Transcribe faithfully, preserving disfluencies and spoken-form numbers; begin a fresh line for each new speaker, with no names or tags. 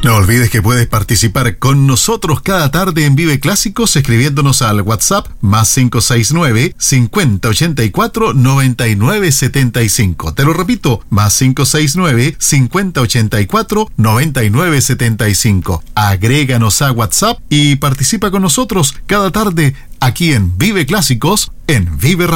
No olvides que puedes participar con nosotros cada tarde en Vive Clásicos escribiéndonos al WhatsApp más cinco seis nueve, cincuenta ochenta y cuatro, noventa y nueve setenta y cinco. Te lo repito, más cinco seis nueve, cincuenta ochenta y cuatro, noventa y nueve setenta y cinco. Agréganos a WhatsApp y participa con nosotros cada tarde aquí en Vive Clásicos en Vive Radio.